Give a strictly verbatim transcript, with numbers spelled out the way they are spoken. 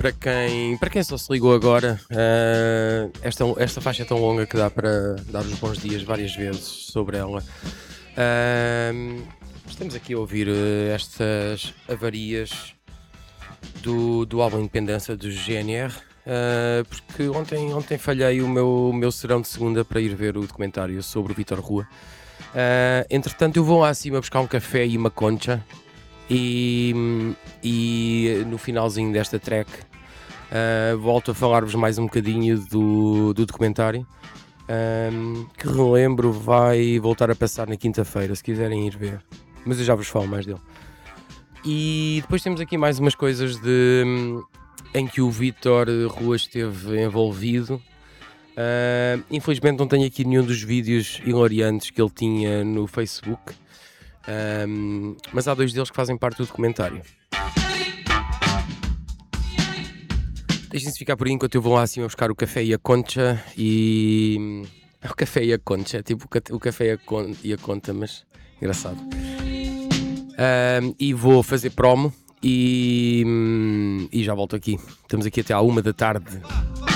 Para quem, para quem só se ligou agora, uh, esta, esta faixa é tão longa que dá para dar os bons dias várias vezes sobre ela. Uh, estamos aqui a ouvir uh, estas avarias do, do álbum Independência do G N R, uh, porque ontem, ontem falhei o meu, o meu serão de segunda para ir ver o documentário sobre o Vítor Rua. Uh, entretanto, eu vou lá acima buscar um café e uma concha. E, e no finalzinho desta track uh, volto a falar-vos mais um bocadinho do, do documentário, um, que relembro vai voltar a passar na quinta-feira, se quiserem ir ver, mas eu já vos falo mais dele. E depois temos aqui mais umas coisas de, em que o Vítor Rua esteve envolvido. Uh, infelizmente não tenho aqui nenhum dos vídeos hilariantes que ele tinha no Facebook. Um, mas há dois deles que fazem parte do documentário. Deixem-se ficar por aí enquanto eu vou lá acima buscar o café e a concha. E... o café e a concha, tipo o café e a, con... e a conta, mas engraçado. Um, e vou fazer promo e... e já volto aqui. Estamos aqui até à uma da tarde.